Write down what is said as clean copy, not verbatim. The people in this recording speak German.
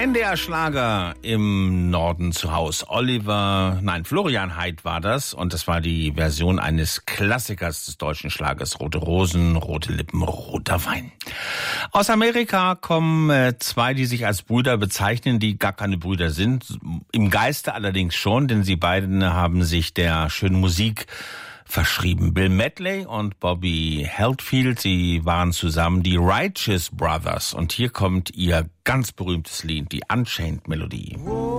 NDR Schlager im Norden zu Haus. Florian Heid war das, und das war die Version eines Klassikers des deutschen Schlagers. Rote Rosen, rote Lippen, roter Wein. Aus Amerika kommen zwei, die sich als Brüder bezeichnen, die gar keine Brüder sind. Im Geiste allerdings schon, denn sie beiden haben sich der schönen Musik verschrieben. Bill Medley und Bobby Hatfield, sie waren zusammen die Righteous Brothers. Und hier kommt ihr ganz berühmtes Lied, die Unchained Melody.